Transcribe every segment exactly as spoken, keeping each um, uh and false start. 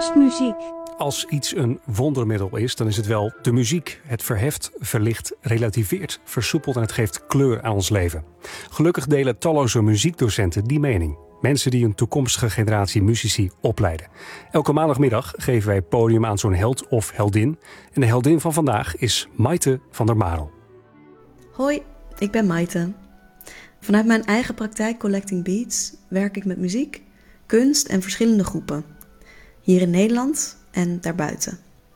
Kerstmuziek. Als iets een wondermiddel is, dan is het wel de muziek. Het verheft, verlicht, relativeert, versoepelt en het geeft kleur aan ons leven. Gelukkig delen talloze muziekdocenten die mening. Mensen die een toekomstige generatie muzici opleiden. Elke maandagmiddag geven wij podium aan zo'n held of heldin. En de heldin van vandaag is Maite van der Marel. Hoi, ik ben Maite. Vanuit mijn eigen praktijk Collecting Beats werk ik met muziek, kunst en verschillende groepen. Hier in Nederland en daarbuiten.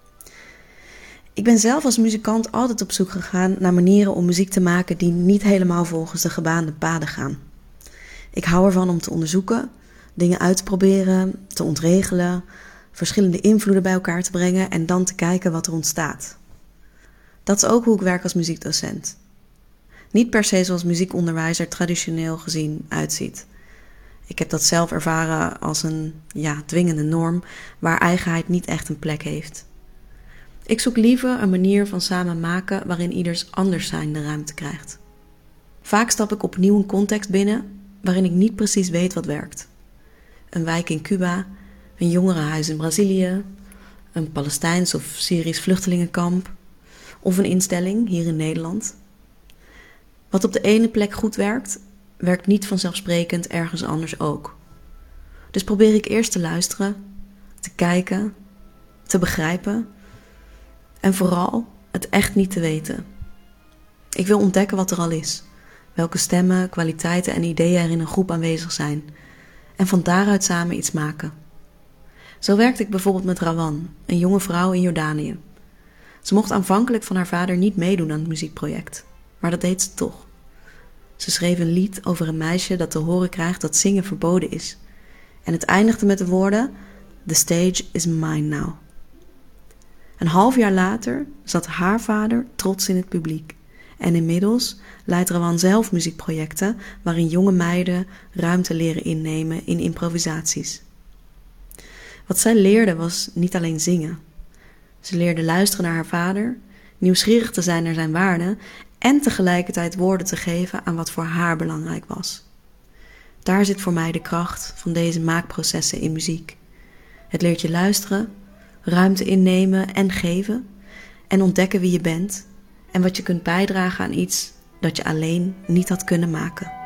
Ik ben zelf als muzikant altijd op zoek gegaan naar manieren om muziek te maken die niet helemaal volgens de gebaande paden gaan. Ik hou ervan om te onderzoeken, dingen uit te proberen, te ontregelen, verschillende invloeden bij elkaar te brengen en dan te kijken wat er ontstaat. Dat is ook hoe ik werk als muziekdocent. Niet per se zoals muziekonderwijzer traditioneel gezien uitziet. Ik heb dat zelf ervaren als een ja, dwingende norm waar eigenheid niet echt een plek heeft. Ik zoek liever een manier van samen maken waarin ieders anders zijn de ruimte krijgt. Vaak stap ik opnieuw een context binnen waarin ik niet precies weet wat werkt. Een wijk in Cuba, een jongerenhuis in Brazilië, een Palestijns of Syrisch vluchtelingenkamp of een instelling hier in Nederland. Wat op de ene plek goed werkt, werkt niet vanzelfsprekend ergens anders ook. Dus probeer ik eerst te luisteren, te kijken, te begrijpen en vooral het echt niet te weten. Ik wil ontdekken wat er al is, welke stemmen, kwaliteiten en ideeën er in een groep aanwezig zijn en van daaruit samen iets maken. Zo werkte ik bijvoorbeeld met Rawan, een jonge vrouw in Jordanië. Ze mocht aanvankelijk van haar vader niet meedoen aan het muziekproject, maar dat deed ze toch. Ze schreef een lied over een meisje dat te horen krijgt dat zingen verboden is. En het eindigde met de woorden: "The stage is mine now." Een half jaar later zat haar vader trots in het publiek. En inmiddels leidt Rawan zelf muziekprojecten waarin jonge meiden ruimte leren innemen in improvisaties. Wat zij leerde was niet alleen zingen. Ze leerde luisteren naar haar vader, nieuwsgierig te zijn naar zijn waarden en tegelijkertijd woorden te geven aan wat voor haar belangrijk was. Daar zit voor mij de kracht van deze maakprocessen in muziek. Het leert je luisteren, ruimte innemen en geven en ontdekken wie je bent en wat je kunt bijdragen aan iets dat je alleen niet had kunnen maken.